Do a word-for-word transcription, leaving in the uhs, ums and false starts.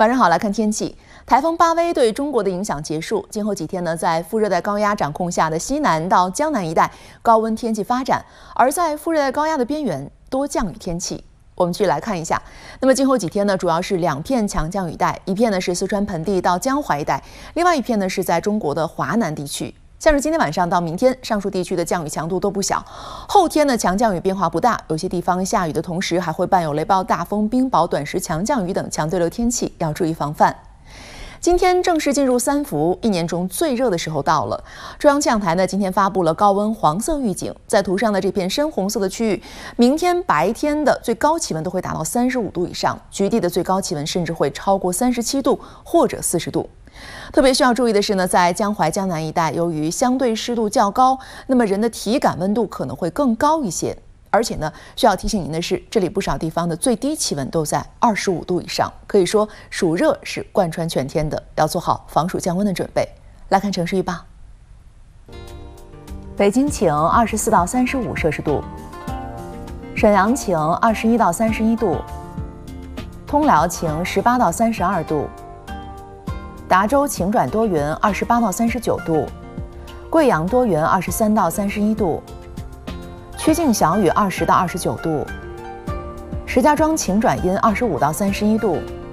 晚上好，来看天气。台风巴威对中国的影响结束，今后几天呢，在副热带高压掌控下的西南到江南一带高温天气发展，而在副热带高压的边缘多降雨天气。我们继续来看一下，那么今后几天呢，主要是两片强降雨带，一片呢是四川盆地到江淮一带，另外一片呢是在中国的华南地区。 像是今天晚上到明天，上述地区的降雨强度都不小。后天呢，强降雨变化不大，有些地方下雨的同时，还会伴有雷暴、大风、冰雹、短时强降雨等强对流天气，要注意防范。今天正式进入三伏，一年中最热的时候到了。中央气象台呢，今天发布了高温黄色预警，在图上的这片深红色的区域，明天白天的最高气温都会达到三十五度以上，局地的最高气温甚至会超过三十七度或者四十度。 特别需要注意的是呢，在江淮、江南一带，由于相对湿度较高，那么人的体感温度可能会更高一些。而且呢，需要提醒您的是，这里不少地方的最低气温都在二十五度以上，可以说暑热是贯穿全天的，要做好防暑降温的准备。来看城市预报：北京晴，二十四到三十五摄氏度；沈阳晴，二十一到三十一度；通辽晴，十八到三十二度。 达州晴转多云，二十八到三十九度；贵阳多云，二十三到三十一度；曲靖小雨，二十到二十九度；石家庄晴转阴，二十五到三十一度；